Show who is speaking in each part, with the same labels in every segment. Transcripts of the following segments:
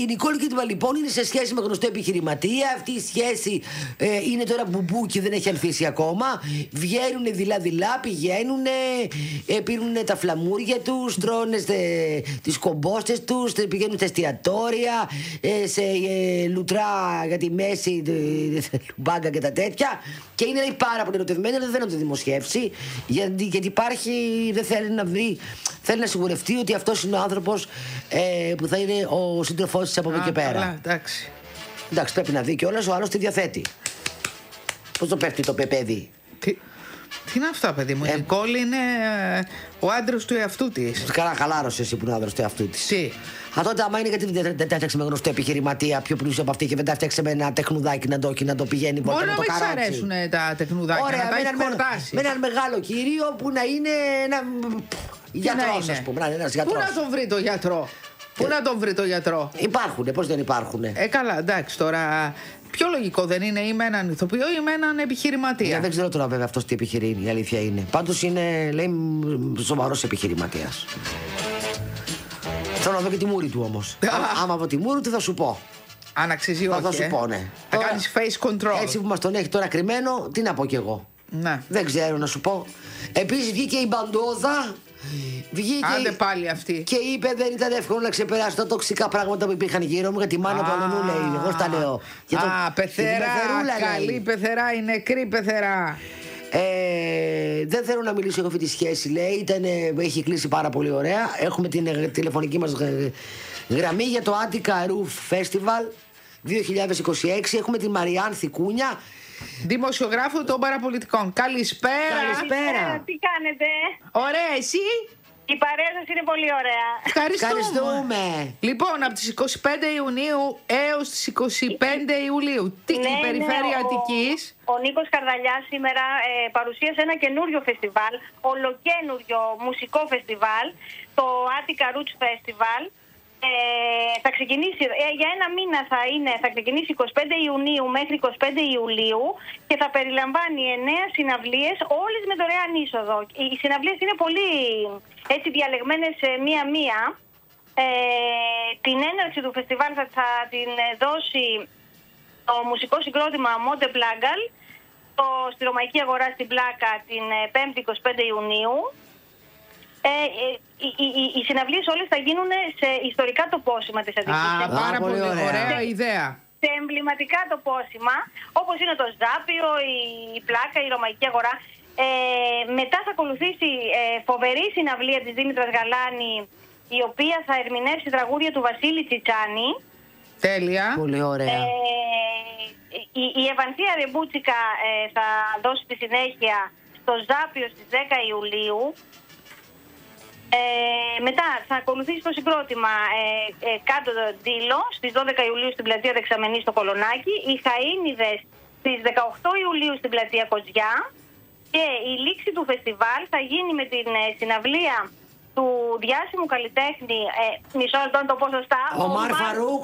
Speaker 1: Νικόλ Κίτμαν λοιπόν είναι σε σχέση με γνωστό επιχειρηματία. Αυτή η σχέση είναι τώρα μπουμπού και δεν έχει ανθίσει ακόμα. Βγαίνουν δειλά-δειλά, πηγαίνουν, πίνουν τα φλαμούρια τους, τρώνε τις κομπόστες τους, πηγαίνουν στα εστιατόρια, σε λουτρά για τη μέση, λουμπάγκα και τα τέτοια. Και είναι πάρα πολύ ερωτευμένοι, αλλά δεν θέλει να το δημοσιεύσει. Γιατί υπάρχει, δεν θέλει να βρει, θέλει να σιγουρευτεί ότι αυτός είναι ο άνθρωπος που θα είναι ο σύντροφός της από εδώ και πέρα.
Speaker 2: Καλά, εντάξει.
Speaker 1: Εντάξει, πρέπει να δει κιόλας, ο άλλος τη διαθέτει. Πώς το πέφτει το παιδί.
Speaker 2: Τι είναι αυτά, παιδί μου. Η Νικόλ είναι ο άντρας του εαυτού της.
Speaker 1: Καλά, χαλάρωσε εσύ που είναι ο άντρας του εαυτού της.
Speaker 2: Τι.
Speaker 1: τότε άμα είναι γιατί δεν τα έφτιαξε με γνωστό επιχειρηματία πιο πλούσιο από αυτή και δεν τα έφτιαξε με ένα τεχνουδάκι να το πηγαίνει βόλτα με το καρότσι.
Speaker 2: Μπορεί να μην σ' αρέσουν τα τεχνουδάκια,
Speaker 1: ωραία,
Speaker 2: να τα έχει κορτάσει.
Speaker 1: Με έναν μεγάλο κύριο που να είναι ένα γιατρός, ας πούμε. Ένας γιατρός.
Speaker 2: Πού να τον βρει το γιατρό. Πού να τον βρει το γιατρό.
Speaker 1: Υπάρχουνε, πώς δεν υπάρχουνε.
Speaker 2: Καλά, εντάξει τώρα. Πιο λογικό δεν είναι ή με έναν ηθοποιό ή με έναν επιχειρηματία.
Speaker 1: Δεν ξέρω τώρα βέβαια αυτός τι επιχειρεί, η αλήθεια είναι. Πάντως είναι, λέει, σοβαρός επιχειρηματίας. Θέλω να δω και τη μούρη του όμως. Άμα από τη μούρη του θα σου πω.
Speaker 2: Αν αξίζει όχι.
Speaker 1: Θα σου πω, ναι.
Speaker 2: Θα κάνεις face control.
Speaker 1: Έτσι που μας τον έχει τώρα κρυμμένο, τι να πω κι εγώ.
Speaker 2: Ναι.
Speaker 1: Δεν ξέρω να σου πω. Επίσης βγήκε η Μπαντόζα.
Speaker 2: Άντε πάλι αυτή.
Speaker 1: Και είπε δεν ήταν εύκολο να ξεπεράσει τα τοξικά πράγματα που υπήρχαν γύρω μου. Για τη μάνα του Αλενού λέει. Εγώ στα λέω.
Speaker 2: Πεθερά. Καλή πεθερά, η νεκρή πεθερά.
Speaker 1: Δεν θέλω να μιλήσω για αυτή τη σχέση, λέει. Έχει κλείσει πάρα πολύ ωραία. Έχουμε την τηλεφωνική μας γραμμή για το Attica Roof Festival 2026. Έχουμε την Μαριάν Θικούνια,
Speaker 2: δημοσιογράφο των παραπολιτικών. Καλησπέρα.
Speaker 1: Καλησπέρα.
Speaker 3: Τι κάνετε?
Speaker 2: Ωραία, εσύ?
Speaker 3: Η παρέα σας είναι πολύ ωραία.
Speaker 1: Ευχαριστούμε.
Speaker 2: Λοιπόν, από τις 25 Ιουνίου έως τις 25 Ιουλίου. Τι η περιφέρεια Αττικής.
Speaker 3: Ο Νίκος Καρδαλιάς σήμερα παρουσίασε ένα καινούριο φεστιβάλ, ολοκένουριο μουσικό φεστιβάλ, το Attica Roots Festival. Θα ξεκινήσει για ένα μήνα, θα ξεκινήσει 25 Ιουνίου μέχρι 25 Ιουλίου και θα περιλαμβάνει 9 συναυλίες, όλες με δωρεάν είσοδο. Οι συναυλίες είναι πολύ έτσι διαλεγμένες μία-μία. Την έναρξη του φεστιβάλ θα την δώσει το μουσικό συγκρότημα Monte Plagal στη Ρωμαϊκή Αγορά στην Πλάκα την 5η 25 Ιουνίου. Οι συναυλίες όλες θα γίνουν σε ιστορικά τοπόσημα της Αττικής.
Speaker 2: Πάρα πολύ ωραία ιδέα.
Speaker 3: Σε εμβληματικά τοπόσημα, όπως είναι το Ζάπιο, η Πλάκα, η Ρωμαϊκή Αγορά. Μετά θα ακολουθήσει φοβερή συναυλία της Δήμητρας Γαλάνη, η οποία θα ερμηνεύσει τραγούδια του Βασίλη Τσιτσάνη.
Speaker 2: Τέλεια.
Speaker 1: Πολύ ωραία.
Speaker 3: Η Ευανθία Ρεμπούτσικα θα δώσει τη συνέχεια στο Ζάπιο στις 10 Ιουλίου. Μετά θα ακολουθήσει το συγκρότημα κάτω το Ντύλο στις 12 Ιουλίου στην πλατεία Δεξαμενή στο Κολονάκι, οι Χαΐνιδες στις 18 Ιουλίου στην πλατεία Κοτζιά και η λήξη του φεστιβάλ θα γίνει με την συναυλία του διάσημου καλλιτέχνη, μισό λεπτό να το πω σωστά,
Speaker 1: Ομάρ Φαρούχ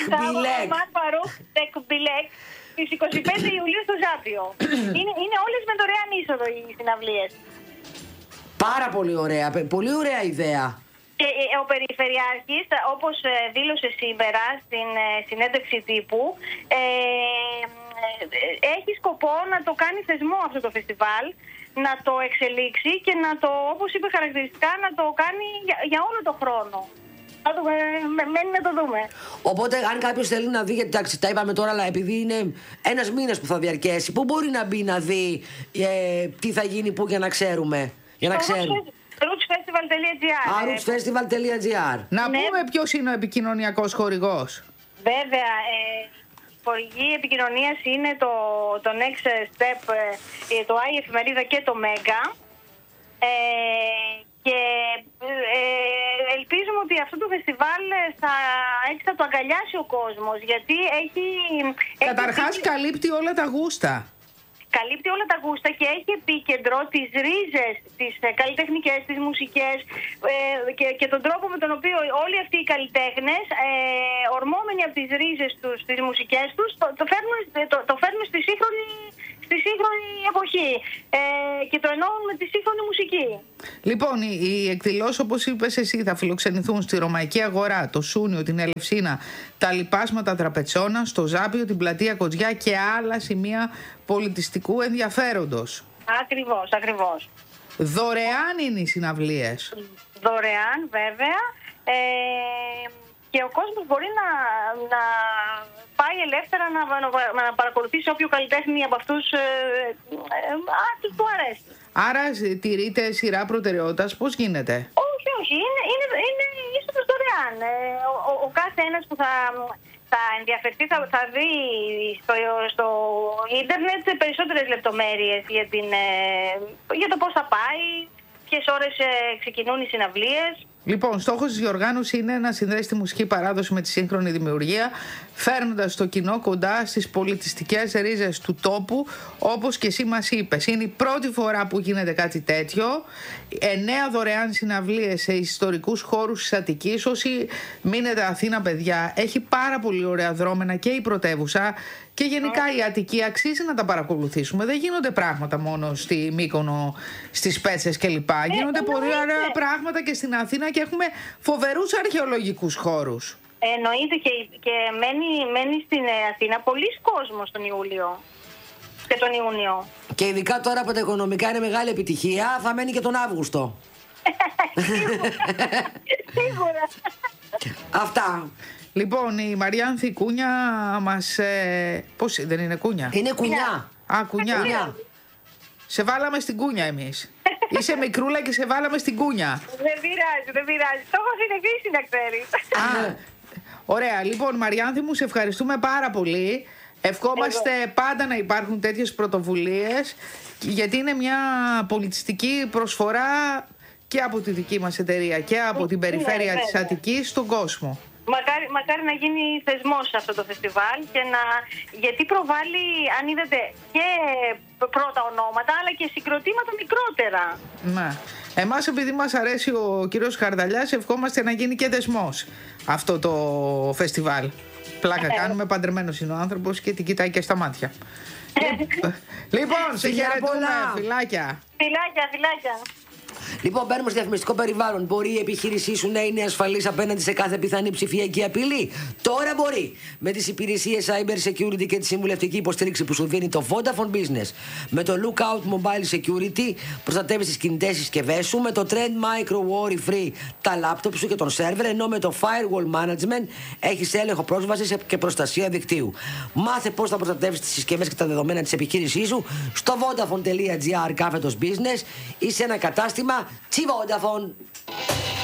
Speaker 3: Τεκμπιλέκ στις 25 Ιουλίου στο Ζάπιο. Είναι όλες με δωρεάν είσοδο οι συναυλίες.
Speaker 1: Πάρα πολύ ωραία, πολύ ωραία ιδέα.
Speaker 3: Και ο Περιφερειάρχης, όπως δήλωσε σήμερα στην συνέντευξη τύπου, έχει σκοπό να το κάνει θεσμό αυτό το φεστιβάλ, να το εξελίξει και να το, όπως είπε χαρακτηριστικά, να το κάνει για όλο το χρόνο. Μένει να το δούμε.
Speaker 1: Οπότε, αν κάποιος θέλει να δει, γιατί εντάξει, τα είπαμε τώρα, αλλά επειδή είναι ένας μήνας που θα διαρκέσει, πού μπορεί να μπει να δει τι θα γίνει, πού για να ξέρουμε. Για να ξέρουμε.
Speaker 3: Rootsfestival.gr.
Speaker 1: Rootsfestival.gr.
Speaker 2: Να πούμε ποιος είναι ο επικοινωνιακός χορηγός.
Speaker 3: Βέβαια, χορηγή επικοινωνίας είναι το Next Step, το i Εφημερίδα και το Mega. Και ελπίζουμε ότι αυτό το φεστιβάλ θα το αγκαλιάσει ο κόσμος, γιατί έχει...
Speaker 2: Καταρχάς καλύπτει όλα τα γούστα.
Speaker 3: Καλύπτει όλα τα γούστα και έχει επίκεντρο τις ρίζες, τις καλλιτεχνικές, τις μουσικές και τον τρόπο με τον οποίο όλοι αυτοί οι καλλιτέχνες, ορμόμενοι από τις ρίζες τους, τις μουσικές τους, το φέρνουν στη στη σύγχρονη εποχή. Και το εννοούν με τη σύγχρονη μουσική.
Speaker 2: Λοιπόν, οι εκδηλώσεις, όπως είπες εσύ, θα φιλοξενηθούν στη Ρωμαϊκή Αγορά, το Σούνιο, την Ελευσίνα, τα Λιπάσματα Τραπετσόνα, στο Ζάπιο, την Πλατεία Κοτζιά και άλλα σημεία πολιτιστικού ενδιαφέροντος.
Speaker 3: Ακριβώς, ακριβώς.
Speaker 2: Δωρεάν είναι οι συναυλίες.
Speaker 3: Δωρεάν, βέβαια. Και ο κόσμος μπορεί να πάει ελεύθερα να παρακολουθήσει όποιο καλλιτέχνη από αυτούς του αρέσει.
Speaker 2: Άρα τηρείται σειρά προτεραιότητας, πώς γίνεται?
Speaker 3: Όχι, είναι ίσως δωρεάν. Ο κάθε ένας που θα ενδιαφερθεί θα δει στο ίντερνετ περισσότερες λεπτομέρειες για το πώς θα πάει, ποιες ώρες ξεκινούν οι συναυλίες.
Speaker 2: Λοιπόν, στόχος της διοργάνωσης είναι να συνδέσει τη μουσική παράδοση με τη σύγχρονη δημιουργία, φέρνοντας το κοινό κοντά στις πολιτιστικές ρίζες του τόπου, όπως και εσύ μας είπες. Είναι η πρώτη φορά που γίνεται κάτι τέτοιο. 9 δωρεάν συναυλίες σε ιστορικούς χώρους της Αττικής. Όσοι μείνετε Αθήνα, παιδιά, έχει πάρα πολύ ωραία δρόμενα και η πρωτεύουσα. Και γενικά η Αττική αξίζει να τα παρακολουθήσουμε. Δεν γίνονται πράγματα μόνο στη Μύκονο, στις Πέτσες κλπ. Γίνονται πολύ ωραία πράγματα και στην Αθήνα και έχουμε φοβερούς αρχαιολογικούς χώρους.
Speaker 3: Εννοείται και μένει στην Αθήνα πολλής κόσμος τον Ιούλιο και τον Ιούνιο.
Speaker 1: Και ειδικά τώρα που τα οικονομικά είναι μεγάλη επιτυχία, θα μένει και τον Αύγουστο.
Speaker 3: Σίγουρα.
Speaker 1: Αυτά.
Speaker 2: Λοιπόν, η Μαριάνθη Κούνια μας... πώς δεν είναι Κούνια?
Speaker 1: Είναι Κουνιά.
Speaker 2: Α, Κουνιά. Σε βάλαμε στην Κούνια εμείς. Είσαι μικρούλα και σε βάλαμε στην Κούνια.
Speaker 3: Δεν πειράζει. Το έχω συνεχίσει να ξέρεις.
Speaker 2: Ωραία. Λοιπόν, Μαριάνθη μου, σε ευχαριστούμε πάρα πολύ. Ευχόμαστε πάντα να υπάρχουν τέτοιες πρωτοβουλίες, γιατί είναι μια πολιτιστική προσφορά και από τη δική μας εταιρεία και από την περιφέρεια της Αττικής στον κόσμο.
Speaker 3: Μακάρι να γίνει θεσμός αυτό το φεστιβάλ γιατί προβάλλει, αν είδατε, και πρώτα ονόματα αλλά και συγκροτήματα μικρότερα.
Speaker 2: Ναι. Εμάς, επειδή μας αρέσει ο κύριος Χαρδαλιάς, ευχόμαστε να γίνει και θεσμός αυτό το φεστιβάλ. Πλάκα κάνουμε, παντρεμένος είναι ο άνθρωπος και την κοιτάει και στα μάτια. Λοιπόν, σε χαιρετούμε, φιλάκια.
Speaker 3: Φιλάκια.
Speaker 1: Λοιπόν, μπαίνουμε στο διαφημιστικό περιβάλλον. Μπορεί η επιχείρησή σου να είναι ασφαλής απέναντι σε κάθε πιθανή ψηφιακή απειλή? Τώρα μπορεί. Με τις υπηρεσίες Cyber Security και τη συμβουλευτική υποστήριξη που σου δίνει το Vodafone Business. Με το Lookout Mobile Security προστατεύεις τις κινητές συσκευές σου. Με το Trend Micro Worry Free τα λάπτοπ σου και τον σερβερ. Ενώ με το Firewall Management έχεις έλεγχο πρόσβασης και προστασία δικτύου. Μάθε πώς θα προστατεύεις τις συσκευές και τα δεδομένα της επιχείρησής σου στο vodafone.gr/business ή σε ένα κατάστημα Vodafone.